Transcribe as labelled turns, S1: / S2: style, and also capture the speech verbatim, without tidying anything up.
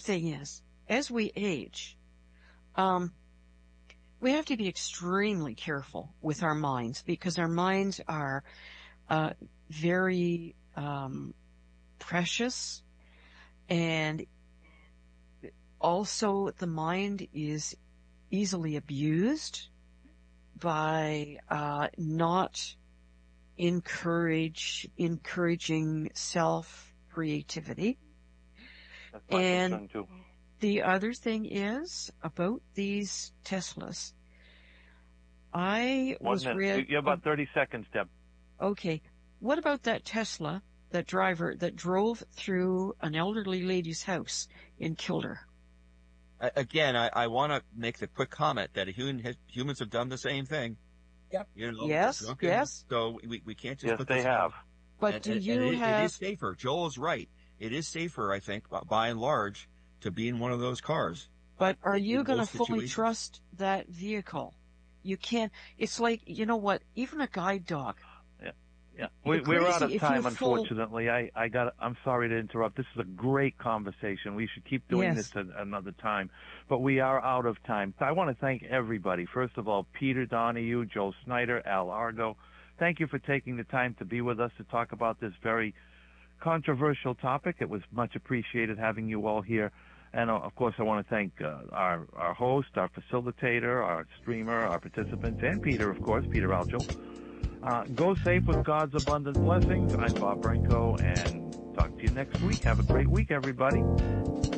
S1: thing is, as we age, um, we have to be extremely careful with our minds because our minds are uh, very um, precious, and also the mind is easily abused by uh, not encourage encouraging self creativity.
S2: That's my
S1: And
S2: concern too.
S1: the other thing is about these Teslas. I
S2: One
S1: was
S2: minute.
S1: read.
S2: You have about thirty seconds, Deb.
S1: Okay, what about that Tesla, that driver that drove through an elderly lady's house in Kildare?
S3: Again, I, I want to make the quick comment that human, humans have done the same thing.
S1: Yep.
S3: You know,
S1: Yes,
S3: drunken,
S1: yes.
S3: So we, we can't just
S2: Yes,
S3: put
S2: they
S3: this
S2: have.
S3: on.
S1: But
S3: and,
S1: do
S3: and,
S1: you
S3: and it,
S1: have...
S3: it is safer. Joel is right. It is safer, I think, by and large, to be in one of those cars.
S1: But are you going to fully
S3: situations.
S1: trust that vehicle? You can't. It's like, you know what, even a guide dog.
S2: Yeah. Yeah. We, we're out of time, unfortunately. Full... I, I got, I'm sorry to interrupt. This is a great conversation. We should keep doing
S1: yes.
S2: this at another time, but we are out of time. I want to thank everybody. First of all, Peter Donahue, Joe Snyder, Al Argo. Thank you for taking the time to be with us to talk about this very controversial topic. It was much appreciated having you all here. And uh, of course, I want to thank uh, our, our host, our facilitator, our streamer, our participants, and Peter, of course, Peter Aljo. Uh, go safe with God's abundant blessings. I'm Bob Branco, and talk to you next week. Have a great week, everybody.